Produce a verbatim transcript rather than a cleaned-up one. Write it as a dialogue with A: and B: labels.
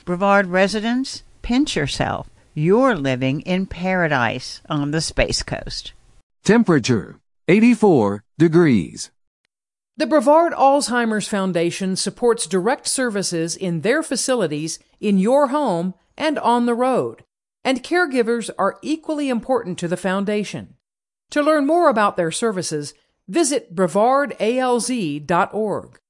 A: Brevard residents, pinch yourself. You're living in paradise on the Space Coast.
B: Temperature, eighty-four degrees.
C: The Brevard Alzheimer's Foundation supports direct services in their facilities, in your home, and on the road. And caregivers are equally important to the foundation. To learn more about their services, visit brevard a l z dot org.